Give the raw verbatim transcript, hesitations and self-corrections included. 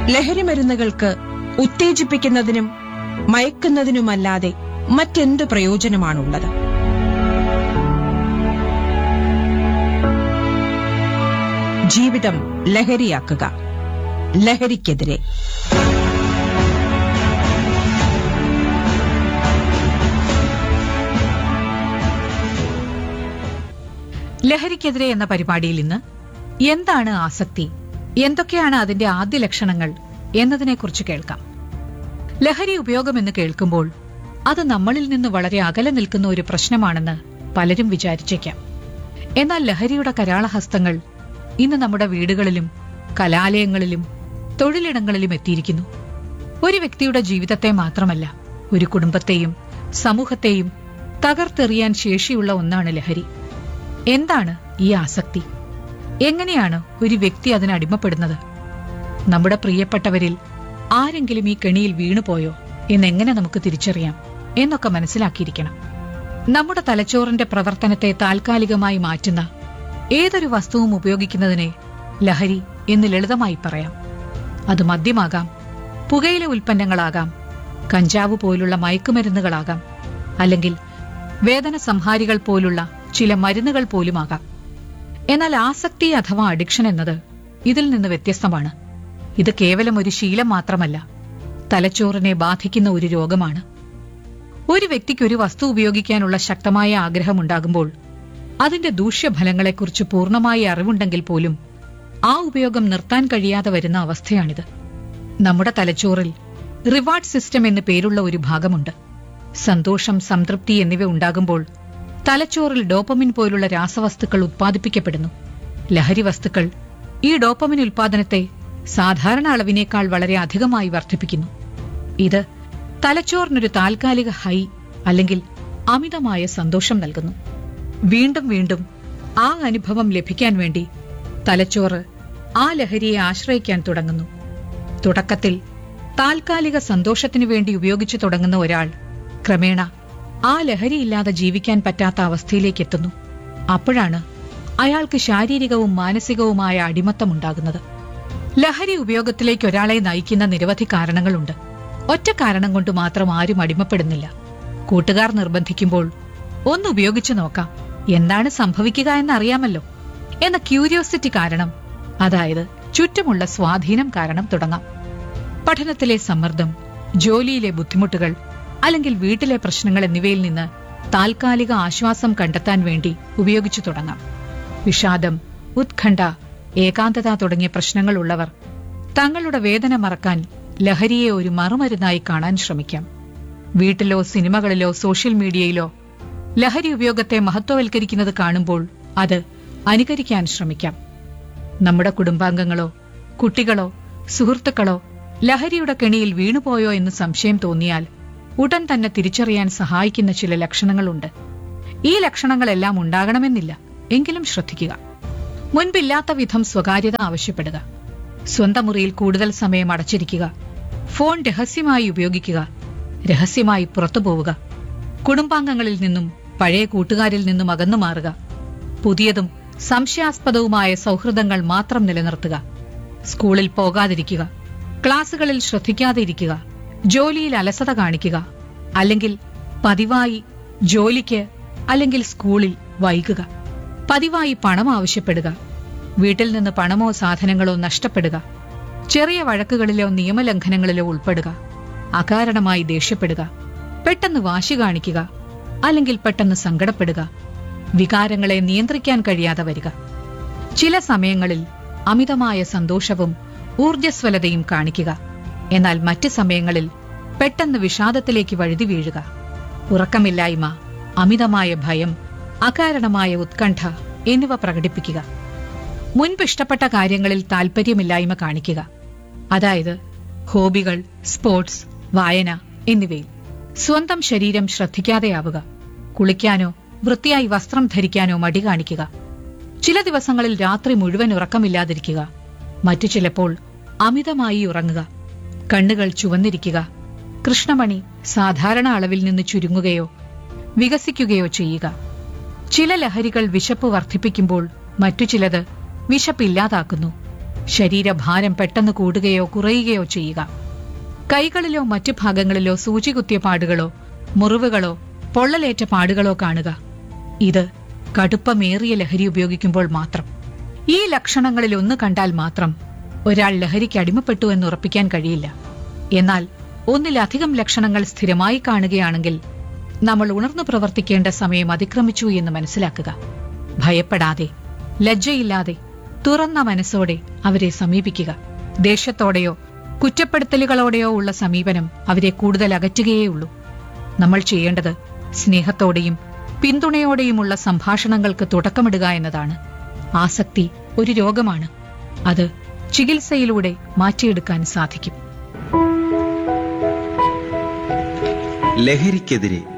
ലഹരിമരുന്നുകൾക്ക് ഉത്തേജിപ്പിക്കുന്നതിനും മയക്കുന്നതിനുമല്ലാതെ മറ്റെന്ത് പ്രയോജനമാണുള്ളത്? ജീവിതം ലഹരിയാക്കുക. ലഹരിക്കെതിരെ. ലഹരിക്കെതിരെ എന്ന പരിപാടിയിൽ ഇന്ന് എന്താണ് ആസക്തി, എന്തൊക്കെയാണ് അതിന്റെ ആദ്യ ലക്ഷണങ്ങൾ എന്നതിനെക്കുറിച്ച് കേൾക്കാം. ലഹരി ഉപയോഗമെന്ന് കേൾക്കുമ്പോൾ അത് നമ്മളിൽ നിന്ന് വളരെ അകലെ നിൽക്കുന്ന ഒരു പ്രശ്നമാണെന്ന് പലരും വിചാരിച്ചേക്കാം. എന്നാൽ ലഹരിയുടെ കരാളഹസ്തങ്ങൾ ഇന്ന് നമ്മുടെ വീടുകളിലും കലാലയങ്ങളിലും തൊഴിലിടങ്ങളിലും എത്തിയിരിക്കുന്നു. ഒരു വ്യക്തിയുടെ ജീവിതത്തെ മാത്രമല്ല, ഒരു കുടുംബത്തെയും സമൂഹത്തെയും തകർത്തെറിയാൻ ശേഷിയുള്ള ഒന്നാണ് ലഹരി. എന്താണ് ഈ ആസക്തി? എങ്ങനെയാണ് ഒരു വ്യക്തി അതിന് അടിമപ്പെടുന്നത്? നമ്മുടെ പ്രിയപ്പെട്ടവരിൽ ആരെങ്കിലും ഈ കെണിയിൽ വീണുപോയോ എന്നെങ്ങനെ നമുക്ക് തിരിച്ചറിയാം എന്നൊക്കെ മനസ്സിലാക്കിയിരിക്കണം. നമ്മുടെ തലച്ചോറിന്റെ പ്രവർത്തനത്തെ താൽക്കാലികമായി മാറ്റുന്ന ഏതൊരു വസ്തുവും ഉപയോഗിക്കുന്നതിനെ ലഹരി എന്ന് ലളിതമായി പറയാം. അത് മദ്യമാകാം, പുകയില ഉൽപ്പന്നങ്ങളാകാം, കഞ്ചാവ് പോലുള്ള മയക്കുമരുന്നുകളാകാം, അല്ലെങ്കിൽ വേദന സംഹാരികൾ പോലുള്ള ചില മരുന്നുകൾ പോലുമാകാം. എന്നാൽ ആസക്തി അഥവാ അഡിക്ഷൻ എന്നത് ഇതിൽ നിന്ന് വ്യത്യസ്തമാണ്. ഇത് കേവലം ഒരു ശീലം മാത്രമല്ല, തലച്ചോറിനെ ബാധിക്കുന്ന ഒരു രോഗമാണ്. ഒരു വ്യക്തിക്ക് ഒരു വസ്തു ഉപയോഗിക്കാനുള്ള ശക്തമായ ആഗ്രഹമുണ്ടാകുമ്പോൾ അതിന്റെ ദൂഷ്യഫലങ്ങളെക്കുറിച്ച് പൂർണ്ണമായി അറിവുണ്ടെങ്കിൽ പോലും ആ ഉപയോഗം നിർത്താൻ കഴിയാതെ വരുന്ന അവസ്ഥയാണിത്. നമ്മുടെ തലച്ചോറിൽ റിവാർഡ് സിസ്റ്റം എന്ന് പേരുള്ള ഒരു ഭാഗമുണ്ട്. സന്തോഷം, സംതൃപ്തി എന്നിവ ഉണ്ടാകുമ്പോൾ തലച്ചോറിൽ ഡോപ്പമിൻ പോലുള്ള രാസവസ്തുക്കൾ ഉത്പാദിപ്പിക്കപ്പെടുന്നു. ലഹരി വസ്തുക്കൾ ഈ ഡോപ്പമിൻ ഉൽപാദനത്തെ സാധാരണ അളവിനേക്കാൾ വളരെ അധികമായി വർദ്ധിപ്പിക്കുന്നു. ഇത് തലച്ചോറിനൊരു താൽക്കാലിക ഹൈ അല്ലെങ്കിൽ അമിതമായ സന്തോഷം നൽകുന്നു. വീണ്ടും വീണ്ടും ആ അനുഭവം ലഭിക്കാൻ വേണ്ടി തലച്ചോറ് ആ ലഹരിയെ ആശ്രയിക്കാൻ തുടങ്ങുന്നു. തുടക്കത്തിൽ താൽക്കാലിക സന്തോഷത്തിനു വേണ്ടി ഉപയോഗിച്ചു തുടങ്ങുന്ന ഒരാൾ ക്രമേണ ആ ലഹരിയില്ലാതെ ജീവിക്കാൻ പറ്റാത്ത അവസ്ഥയിലേക്ക് എത്തുന്നു. അപ്പോഴാണ് അയാൾക്ക് ശാരീരികവും മാനസികവുമായ അടിമത്തമുണ്ടാകുന്നത്. ലഹരി ഉപയോഗത്തിലേക്ക് ഒരാളെ നയിക്കുന്ന നിരവധി കാരണങ്ങളുണ്ട്. ഒറ്റ കാരണം കൊണ്ട് മാത്രം ആരും അടിമപ്പെടുന്നില്ല. കൂട്ടുകാർ നിർബന്ധിക്കുമ്പോൾ ഒന്ന് ഉപയോഗിച്ചു നോക്കാം, എന്താണ് സംഭവിക്കുക എന്നറിയാമല്ലോ എന്ന ക്യൂരിയോസിറ്റി കാരണം, അതായത് ചുറ്റുമുള്ള സ്വാധീനം കാരണം തുടങ്ങാം. പഠനത്തിലെ സമ്മർദ്ദം, ജോലിയിലെ ബുദ്ധിമുട്ടുകൾ, അല്ലെങ്കിൽ വീട്ടിലെ പ്രശ്നങ്ങൾ എന്നിവയിൽ നിന്ന് താൽക്കാലിക ആശ്വാസം കണ്ടെത്താൻ വേണ്ടി ഉപയോഗിച്ചു തുടങ്ങാം. വിഷാദം, ഉത്കണ്ഠ, ഏകാന്തത തുടങ്ങിയ പ്രശ്നങ്ങളുള്ളവർ തങ്ങളുടെ വേദന മറക്കാൻ ലഹരിയെ ഒരു മറുമരുന്നായി കാണാൻ ശ്രമിക്കാം. വീട്ടിലോ സിനിമകളിലോ സോഷ്യൽ മീഡിയയിലോ ലഹരി ഉപയോഗത്തെ മഹത്വവൽക്കരിക്കുന്നത് കാണുമ്പോൾ അത് അനുകരിക്കാൻ ശ്രമിക്കാം. നമ്മുടെ കുടുംബാംഗങ്ങളോ കുട്ടികളോ സുഹൃത്തുക്കളോ ലഹരിയുടെ കെണിയിൽ വീണുപോയോ എന്ന് സംശയം തോന്നിയാൽ ഉടൻ തന്നെ തിരിച്ചറിയാൻ സഹായിക്കുന്ന ചില ലക്ഷണങ്ങളുണ്ട്. ഈ ലക്ഷണങ്ങളെല്ലാം ഉണ്ടാകണമെന്നില്ല, എങ്കിലും ശ്രദ്ധിക്കുക. മുൻപില്ലാത്ത വിധം സ്വകാര്യത ആവശ്യപ്പെടുക, സ്വന്തം മുറിയിൽ കൂടുതൽ സമയം അടച്ചിരിക്കുക, ഫോൺ രഹസ്യമായി ഉപയോഗിക്കുക, രഹസ്യമായി പുറത്തുപോവുക, കുടുംബാംഗങ്ങളിൽ നിന്നും പഴയ കൂട്ടുകാരിൽ നിന്നും അകന്നു മാറുക, പുതിയതും സംശയാസ്പദവുമായ സൗഹൃദങ്ങൾ മാത്രം നിലനിർത്തുക, സ്കൂളിൽ പോകാതിരിക്കുക, ക്ലാസുകളിൽ ശ്രദ്ധിക്കാതെ ഇരിക്കുക, ജോലിയിൽ അലസത കാണിക്കുക, അല്ലെങ്കിൽ പതിവായി ജോലിക്ക് അല്ലെങ്കിൽ സ്കൂളിൽ വൈകുക, പതിവായി പണം ആവശ്യപ്പെടുക, വീട്ടിൽ നിന്ന് പണമോ സാധനങ്ങളോ നഷ്ടപ്പെടുക, ചെറിയ വഴക്കുകളിലോ നിയമലംഘനങ്ങളിലോ ഉൾപ്പെടുക, അകാരണമായി ദേഷ്യപ്പെടുക, പെട്ടെന്ന് വാശി കാണിക്കുക, അല്ലെങ്കിൽ പെട്ടെന്ന് സങ്കടപ്പെടുക, വികാരങ്ങളെ നിയന്ത്രിക്കാൻ കഴിയാതെ വരിക, ചില സമയങ്ങളിൽ അമിതമായ സന്തോഷവും ഊർജ്ജസ്വലതയും കാണിക്കുക, എന്നാൽ മറ്റ് സമയങ്ങളിൽ പെട്ടെന്ന് വിഷാദത്തിലേക്ക് വഴുതി വീഴുക, ഉറക്കമില്ലായ്മ, അമിതമായ ഭയം, അകാരണമായ ഉത്കണ്ഠ എന്നിവ പ്രകടിപ്പിക്കുക, മുൻപ് ഇഷ്ടപ്പെട്ട കാര്യങ്ങളിൽ താൽപര്യമില്ലായ്മ കാണിക്കുക, അതായത് ഹോബികൾ, സ്പോർട്സ്, വായന എന്നിവയിൽ സ്വന്തം ശരീരം ശ്രദ്ധിക്കാതെയാവുക, കുളിക്കാനോ വൃത്തിയായി വസ്ത്രം ധരിക്കാനോ മടി കാണിക്കുക, ചില ദിവസങ്ങളിൽ രാത്രി മുഴുവൻ ഉറക്കമില്ലാതിരിക്കുക, മറ്റു ചിലപ്പോൾ അമിതമായി ഉറങ്ങുക, കണ്ണുകൾ ചുവന്നിരിക്കുക, കൃഷ്ണമണി സാധാരണ അളവിൽ നിന്ന് ചുരുങ്ങുകയോ വികസിക്കുകയോ ചെയ്യുക. ചില ലഹരികൾ വിശപ്പ് വർദ്ധിപ്പിക്കുമ്പോൾ മറ്റു ചിലത് വിശപ്പില്ലാതാക്കുന്നു. ശരീരഭാരം പെട്ടെന്ന് കൂടുകയോ കുറയുകയോ ചെയ്യുക. കൈകളിലോ മറ്റു ഭാഗങ്ങളിലോ സൂചി കുത്തിയ പാടുകളോ മുറിവുകളോ പൊള്ളലേറ്റ പാടുകളോ കാണുക. ഇത് കടുപ്പമേറിയ ലഹരി ഉപയോഗിക്കുമ്പോൾ മാത്രം. ഈ ലക്ഷണങ്ങളിൽ ഒന്ന് കണ്ടാൽ മാത്രം ഒരാൾ ലഹരിക്ക് അടിമപ്പെട്ടു എന്ന് ഉറപ്പിക്കാൻ കഴിയില്ല. എന്നാൽ ഒന്നിലധികം ലക്ഷണങ്ങൾ സ്ഥിരമായി കാണുകയാണെങ്കിൽ നമ്മൾ ഉണർന്നു പ്രവർത്തിക്കേണ്ട സമയം അതിക്രമിച്ചു എന്ന് മനസ്സിലാക്കുക. ഭയപ്പെടാതെ, ലജ്ജയില്ലാതെ, തുറന്ന മനസ്സോടെ അവരെ സമീപിക്കുക. ദേഷ്യത്തോടെയോ കുറ്റപ്പെടുത്തലുകളോടെയോ ഉള്ള സമീപനം അവരെ കൂടുതൽ അകറ്റുകയേയുള്ളൂ. നമ്മൾ ചെയ്യേണ്ടത് സ്നേഹത്തോടെയും പിന്തുണയോടെയുമുള്ള സംഭാഷണങ്ങൾക്ക് തുടക്കമിടുക എന്നതാണ്. ആസക്തി ഒരു രോഗമാണ്. അത് ചികിത്സയിലൂടെ മാറ്റിയെടുക്കാൻ സാധിക്കും. ലഹരിക്കെതിരെ